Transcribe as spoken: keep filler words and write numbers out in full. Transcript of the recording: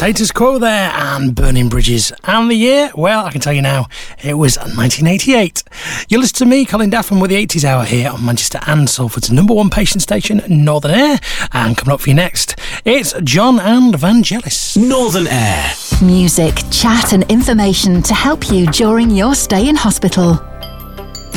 Status Quo there and Burning Bridges. And the year, well, I can tell you now, it was nineteen eighty-eight. You listen to me, Colin Daffin, with the eighties Hour here on Manchester and Salford's number one patient station, Northern Air. And coming up for you next, it's John and Vangelis. Northern Air. Music, chat and information to help you during your stay in hospital.